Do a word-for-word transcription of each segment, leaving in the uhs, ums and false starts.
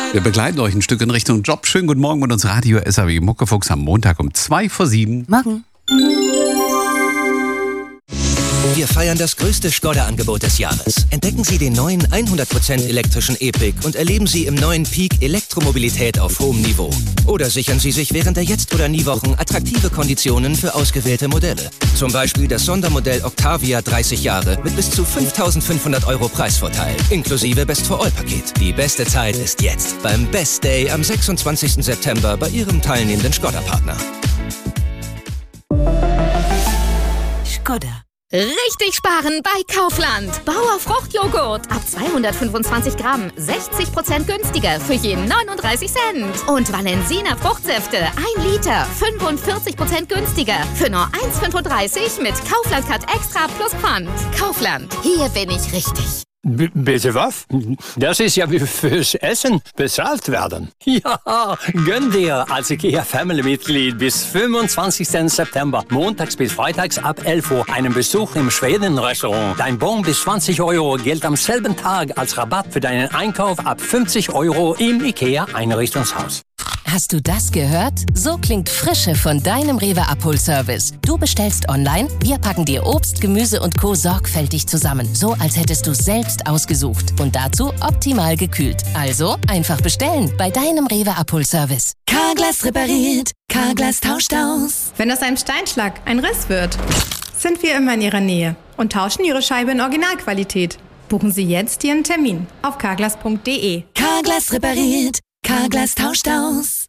Wir begleiten euch ein Stück in Richtung Job. Schönen guten Morgen mit uns Radio S A W Muckefuchs am Montag um zwei vor sieben. Morgen. Wir feiern das größte Skoda-Angebot des Jahres. Entdecken Sie den neuen hundert Prozent elektrischen E-Pick und erleben Sie im neuen Peak Elektromobilität auf hohem Niveau. Oder sichern Sie sich während der Jetzt- oder Nie-Wochen attraktive Konditionen für ausgewählte Modelle. Zum Beispiel das Sondermodell Octavia dreißig Jahre mit bis zu fünftausendfünfhundert Euro Preisvorteil, inklusive Best-for-All-Paket. Die beste Zeit ist jetzt beim Best Day am sechsundzwanzigsten September bei Ihrem teilnehmenden Skoda-Partner. Skoda. Richtig sparen bei Kaufland. Bauer Fruchtjoghurt. Ab zweihundertfünfundzwanzig Gramm. sechzig Prozent günstiger für jeden neununddreißig Cent. Und Valensina Fruchtsäfte. ein Liter. fünfundvierzig Prozent günstiger. Für nur eins Komma fünfunddreißig mit Kaufland Cut Extra plus Pfand. Kaufland. Hier bin ich richtig. B- bitte was? Das ist ja wie fürs Essen bezahlt werden. Ja, gönn dir als IKEA-Family-Mitglied bis fünfundzwanzigsten September, montags bis freitags ab elf Uhr, einen Besuch im Schweden-Restaurant. Dein Bon bis zwanzig Euro gilt am selben Tag als Rabatt für deinen Einkauf ab fünfzig Euro im IKEA-Einrichtungshaus. Hast du das gehört? So klingt Frische von deinem Rewe Abholservice. Du bestellst online, wir packen dir Obst, Gemüse und Co. sorgfältig zusammen. So, als hättest du es selbst ausgesucht. Und dazu optimal gekühlt. Also einfach bestellen bei deinem Rewe Abholservice. Carglass repariert, Carglass tauscht aus. Wenn aus einem Steinschlag ein Riss wird, sind wir immer in Ihrer Nähe und tauschen Ihre Scheibe in Originalqualität. Buchen Sie jetzt Ihren Termin auf carglass punkt de. Carglass repariert, Carglass tauscht aus.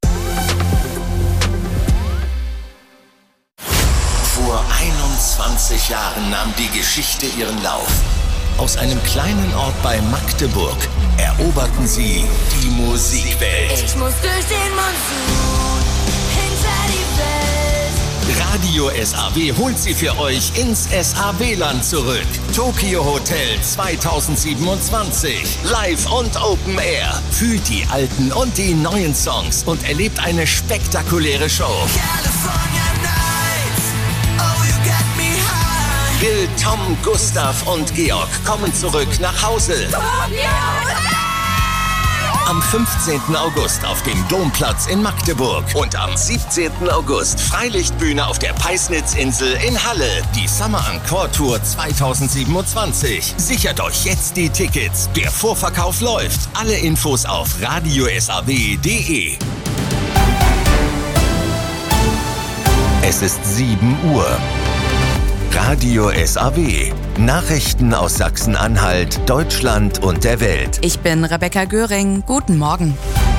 Vor einundzwanzig Jahren nahm die Geschichte ihren Lauf. Aus einem kleinen Ort bei Magdeburg eroberten sie die Musikwelt. Ich muss durch den Monsun, hinter die Welt. Radio S A W holt sie für euch ins S A W-Land zurück. Tokyo Hotel zweitausendsiebenundzwanzig. Live und Open Air. Fühlt die alten und die neuen Songs und erlebt eine spektakuläre Show. California Nights, oh you get me high. Bill, Tom, Gustav und Georg kommen zurück nach Hause. Am fünfzehnten August auf dem Domplatz in Magdeburg und am siebzehnten August Freilichtbühne auf der Peisnitzinsel in Halle. Die Summer Encore Tour zweitausendsiebenundzwanzig. Sichert euch jetzt die Tickets. Der Vorverkauf läuft. Alle Infos auf radio s a w punkt de. Es ist sieben Uhr. Radio S A W. Nachrichten aus Sachsen-Anhalt, Deutschland und der Welt. Ich bin Rebecca Göring. Guten Morgen.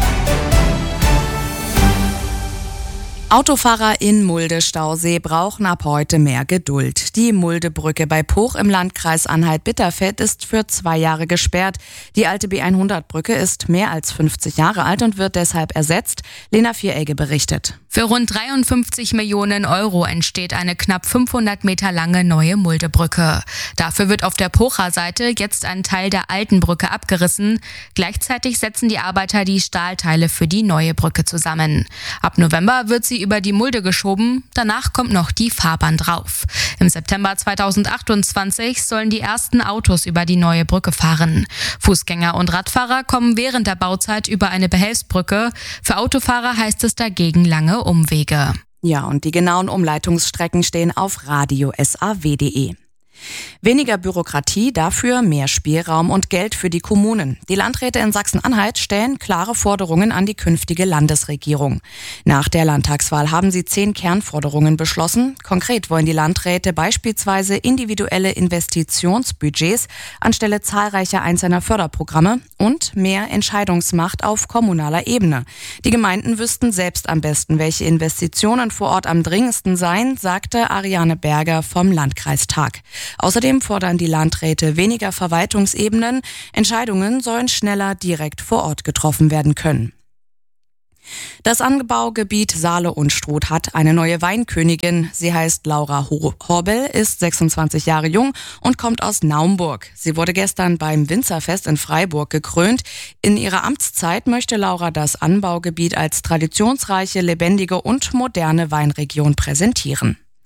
Autofahrer in Mulde-Stausee brauchen ab heute mehr Geduld. Die Muldebrücke bei Poch im Landkreis Anhalt-Bitterfeld ist für zwei Jahre gesperrt. Die alte B hundert-Brücke ist mehr als fünfzig Jahre alt und wird deshalb ersetzt. Lena Vieregge berichtet. Für rund dreiundfünfzig Millionen Euro entsteht eine knapp fünfhundert Meter lange neue Muldebrücke. Dafür wird auf der Pocher Seite jetzt ein Teil der alten Brücke abgerissen. Gleichzeitig setzen die Arbeiter die Stahlteile für die neue Brücke zusammen. Ab November wird sie über die Mulde geschoben, danach kommt noch die Fahrbahn drauf. Im September zweitausendachtundzwanzig sollen die ersten Autos über die neue Brücke fahren. Fußgänger und Radfahrer kommen während der Bauzeit über eine Behelfsbrücke. Für Autofahrer heißt es dagegen lange Umwege. Ja, und die genauen Umleitungsstrecken stehen auf radio s a w punkt de. Weniger Bürokratie, dafür mehr Spielraum und Geld für die Kommunen. Die Landräte in Sachsen-Anhalt stellen klare Forderungen an die künftige Landesregierung. Nach der Landtagswahl haben sie zehn Kernforderungen beschlossen. Konkret wollen die Landräte beispielsweise individuelle Investitionsbudgets anstelle zahlreicher einzelner Förderprogramme und mehr Entscheidungsmacht auf kommunaler Ebene. Die Gemeinden wüssten selbst am besten, welche Investitionen vor Ort am dringendsten seien, sagte Ariane Berger vom Landkreistag. Außerdem fordern die Landräte weniger Verwaltungsebenen. Entscheidungen sollen schneller direkt vor Ort getroffen werden können. Das Anbaugebiet Saale und Struth hat eine neue Weinkönigin. Sie heißt Laura Horbel, ist sechsundzwanzig Jahre jung und kommt aus Naumburg. Sie wurde gestern beim Winzerfest in Freiburg gekrönt. In ihrer Amtszeit möchte Laura das Anbaugebiet als traditionsreiche, lebendige und moderne Weinregion präsentieren.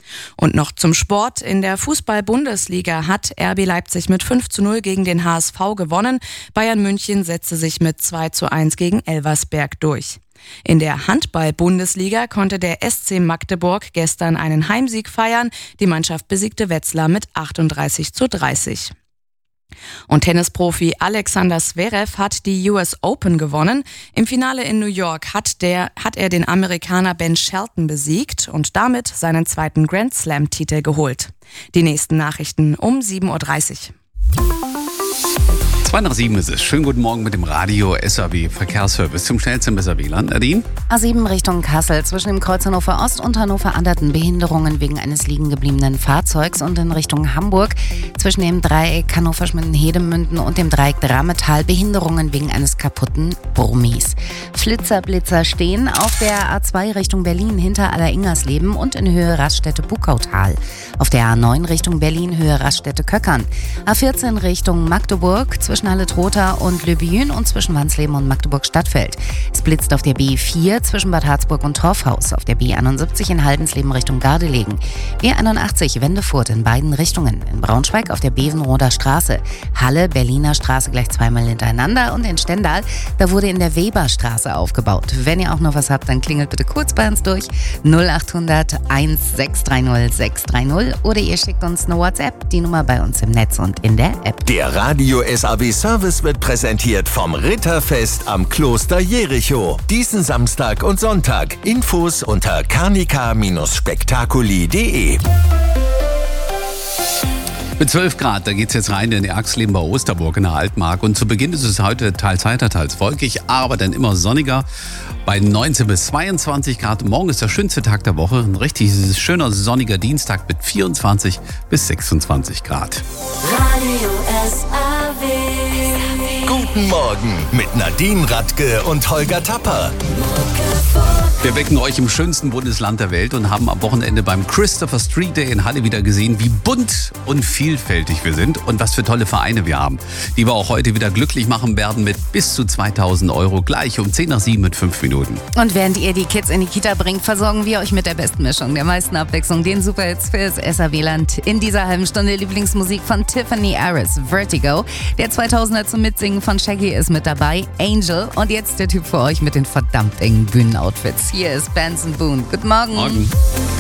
Und noch zum Sport. In der Fußball-Bundesliga hat R B Leipzig mit fünf zu null gegen den H S V gewonnen. Bayern München setzte sich mit zwei zu eins gegen Elversberg durch. In der Handball-Bundesliga konnte der S C Magdeburg gestern einen Heimsieg feiern. Die Mannschaft besiegte Wetzlar mit achtunddreißig zu dreißig. Und Tennisprofi Alexander Zverev hat die U S Open gewonnen. Im Finale in New York hat, der, hat er den Amerikaner Ben Shelton besiegt und damit seinen zweiten Grand Slam-Titel geholt. Die nächsten Nachrichten um sieben Uhr dreißig. Zwei nach sieben ist es. Schönen guten Morgen mit dem Radio S A W Verkehrsservice zum schnellsten bis S A W-Land. Nadine? A sieben Richtung Kassel. Zwischen dem Kreuz Hannover Ost und Hannover Anderten Behinderungen wegen eines liegen gebliebenen Fahrzeugs und in Richtung Hamburg. Zwischen dem Dreieck Hannover-Schmitten-Hedemünden und dem Dreieck Drametal Behinderungen wegen eines kaputten Brummis. Flitzer, Blitzer stehen auf der A zwei Richtung Berlin hinter Aller-Ingersleben und in Höhe Raststätte Buckautal. Auf der A neun Richtung Berlin Höhe Raststätte Köckern. A vierzehn Richtung Magdeburg zwischen Halle-Trotha und Le Biyun und zwischen Wansleben und Magdeburg-Stadtfeld. Es blitzt auf der B vier zwischen Bad Harzburg und Torfhaus, auf der B einundsiebzig in Haldensleben Richtung Gardelegen, B einundachtzig Wendefurt in beiden Richtungen, in Braunschweig auf der Bevenroder Straße, Halle, Berliner Straße gleich zweimal hintereinander und in Stendal, da wurde in der Weberstraße aufgebaut. Wenn ihr auch noch was habt, dann klingelt bitte kurz bei uns durch null acht hundert eins sechs drei null sechs drei null oder ihr schickt uns eine WhatsApp, die Nummer bei uns im Netz und in der App. Der Radio S A W Service wird präsentiert vom Ritterfest am Kloster Jericho. Diesen Samstag und Sonntag. Infos unter carnica Spektakuli punkt de. Mit zwölf Grad, da geht's jetzt rein in die Axleben bei Osterburg in der Altmark. Und zu Beginn ist es heute teils heiter, teils wolkig, aber dann immer sonniger bei neunzehn bis zweiundzwanzig Grad. Morgen ist der schönste Tag der Woche. Ein richtig schöner sonniger Dienstag mit vierundzwanzig bis sechsundzwanzig Grad. Radio S A W. Guten Morgen mit Nadine Radke und Holger Tapper. Wir wecken euch im schönsten Bundesland der Welt und haben am Wochenende beim Christopher Street Day in Halle wieder gesehen, wie bunt und vielfältig wir sind und was für tolle Vereine wir haben, die wir auch heute wieder glücklich machen werden mit bis zu zweitausend Euro, gleich um zehn nach sieben mit fünf Minuten. Und während ihr die Kids in die Kita bringt, versorgen wir euch mit der besten Mischung, der meisten Abwechslung, den Superhits fürs S A W-Land. In dieser halben Stunde Lieblingsmusik von Tiffany Harris, Vertigo. Der zweitausender zum Mitsingen von Shaggy ist mit dabei, Angel. Und jetzt der Typ für euch mit den verdammt engen Bühnenoutfits. Hier ist Benson Boone. Guten Morgen. Morgen.